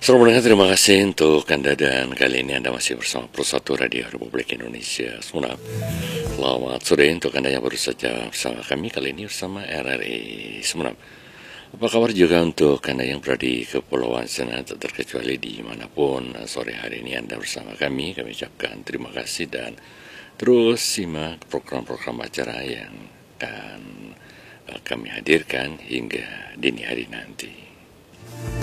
Selamat mendengar, terima kasih untuk Anda dan kali ini Anda masih bersama Persatu Radio Republik Indonesia Sumeneb. Selamat sore untuk Anda yang baru saja bersama kami kali ini bersama RRI Sumeneb. Apa kabar juga untuk Anda yang berada di Kepulauan Sana, tak terkecuali dimanapun sore hari ini Anda bersama kami ucapkan terima kasih dan terus simak program-program acara yang akan kami hadirkan hingga dini hari nanti.